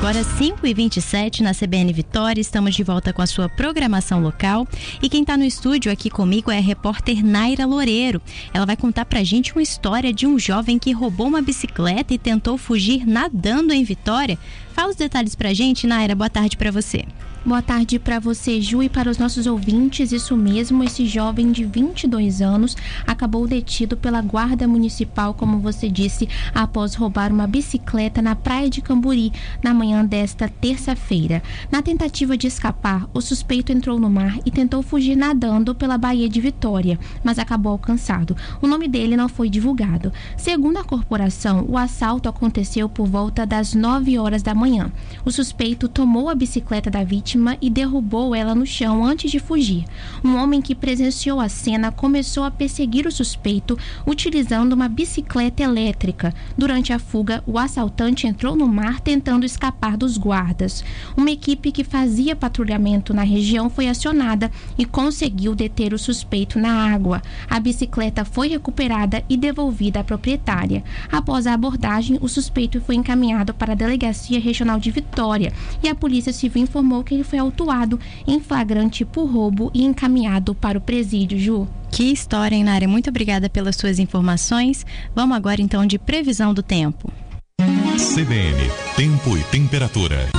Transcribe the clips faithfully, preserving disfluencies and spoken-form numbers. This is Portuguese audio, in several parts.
Agora cinco e vinte e sete na C B N Vitória, estamos de volta com a sua programação local e quem está no estúdio aqui comigo é a repórter Naira Loureiro. Ela vai contar pra gente uma história de um jovem que roubou uma bicicleta e tentou fugir nadando em Vitória. Fala os detalhes pra gente, Naira, boa tarde pra você. Boa tarde para você, Ju, e para os nossos ouvintes. Isso mesmo, esse jovem de vinte e dois anos acabou detido pela Guarda Municipal, como você disse, após roubar uma bicicleta na Praia de Camburi, na manhã desta terça-feira. Na tentativa de escapar, o suspeito entrou no mar e tentou fugir nadando pela Baía de Vitória, mas acabou alcançado. O nome dele não foi divulgado. Segundo a corporação, o assalto aconteceu por volta das nove horas da manhã. O suspeito tomou a bicicleta da vítima e derrubou ela no chão antes de fugir. Um homem que presenciou a cena começou a perseguir o suspeito utilizando uma bicicleta elétrica. Durante a fuga, o assaltante entrou no mar tentando escapar dos guardas. Uma equipe que fazia patrulhamento na região foi acionada e conseguiu deter o suspeito na água. A bicicleta foi recuperada e devolvida à proprietária. Após a abordagem, o suspeito foi encaminhado para a Delegacia Regional de Vitória e a Polícia Civil informou que ele foi autuado em flagrante por roubo e encaminhado para o presídio, Ju. Que história, hein, Nária? Muito obrigada pelas suas informações. Vamos agora, então, de previsão do tempo. C B N, tempo e temperatura.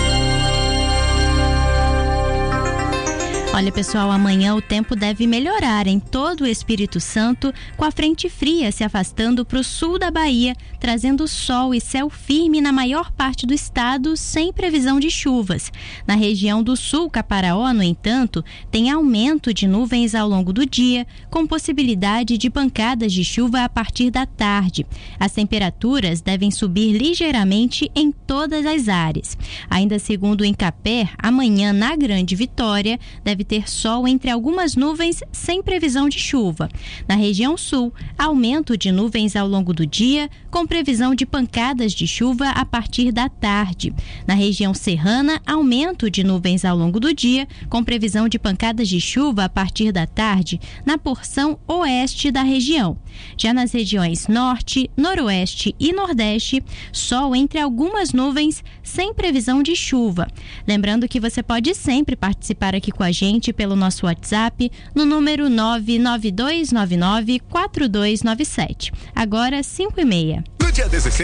Olha, pessoal, amanhã o tempo deve melhorar em todo o Espírito Santo, com a frente fria se afastando para o sul da Bahia, trazendo sol e céu firme na maior parte do estado, sem previsão de chuvas. Na região do sul, Caparaó, no entanto, tem aumento de nuvens ao longo do dia, com possibilidade de pancadas de chuva a partir da tarde. As temperaturas devem subir ligeiramente em todas as áreas. Ainda segundo o Incapé, amanhã na Grande Vitória deve ter sol entre algumas nuvens sem previsão de chuva. Na região sul, aumento de nuvens ao longo do dia, com previsão de pancadas de chuva a partir da tarde. Na região serrana, aumento de nuvens ao longo do dia, com previsão de pancadas de chuva a partir da tarde na porção oeste da região. Já nas regiões norte, noroeste e nordeste, sol entre algumas nuvens sem previsão de chuva. Lembrando que você pode sempre participar aqui com a gente pelo nosso WhatsApp no número nove nove dois nove nove quatro dois nove sete. Agora cinco e meia. No dia dezesseis